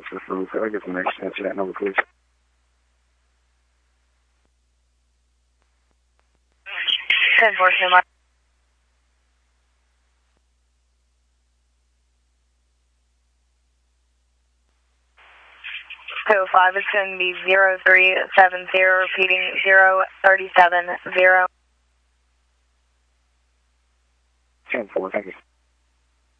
officer. So I get the next step to that number, please. 10-4, Shamar. 205, it's going to be 0370, repeating 0370. 10-4, thank you.